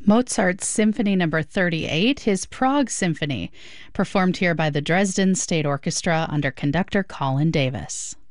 Mozart's Symphony Number 38, his Prague Symphony, performed here by the Dresden State Orchestra under conductor Colin Davis.